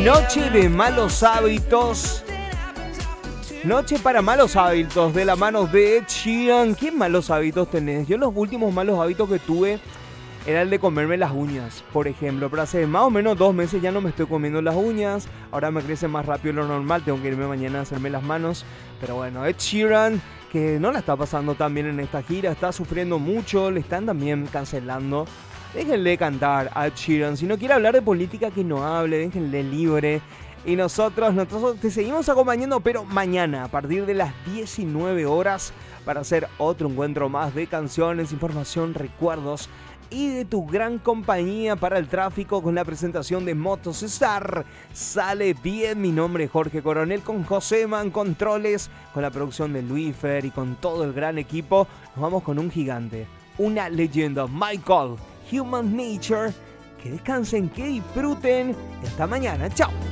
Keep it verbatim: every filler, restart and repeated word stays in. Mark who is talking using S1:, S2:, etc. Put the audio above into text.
S1: Noche de malos hábitos. Noche para malos hábitos de la mano de Ed Sheeran. ¿Qué malos hábitos tenés? Yo los últimos malos hábitos que tuve era el de comerme las uñas, por ejemplo. Pero hace más o menos dos meses ya no me estoy comiendo las uñas. Ahora me crecen más rápido de lo normal. Tengo que irme mañana a hacerme las manos. Pero bueno, Ed Sheeran, que no la está pasando tan bien en esta gira, está sufriendo mucho, le están también cancelando. Déjenle cantar a Ed Sheeran. Si no quiere hablar de política, que no hable, déjenle libre. Y nosotros, nosotros te seguimos acompañando, pero mañana a partir de las diecinueve horas para hacer otro encuentro más de canciones, información, recuerdos y de tu gran compañía para el tráfico con la presentación de Motos Star. Sale bien, mi nombre es Jorge Coronel con Joseman Controles, con la producción de Luifer y con todo el gran equipo. Nos vamos con un gigante, una leyenda, Michael, Human Nature. Que descansen, que disfruten y hasta mañana. Chao.